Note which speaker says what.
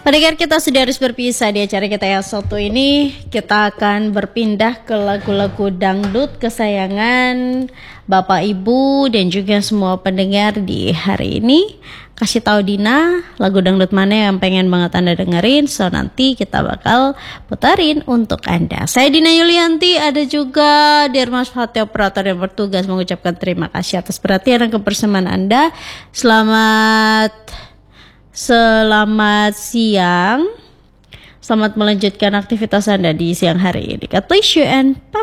Speaker 1: Pendengar kita sudah harus berpisah di acara kita yang satu ini. Kita akan berpindah ke lagu-lagu dangdut kesayangan Bapak Ibu dan juga semua pendengar di hari ini. Kasih tahu Dina lagu dangdut mana yang pengen banget Anda dengerin. So nanti kita bakal putarin untuk Anda. Saya Dina Yulianti, ada juga Dermas Fatih operator yang bertugas mengucapkan terima kasih atas perhatian dan kebersamaan Anda. Selamat siang. Selamat melanjutkan aktivitas Anda di siang hari ini. God bless you and bye.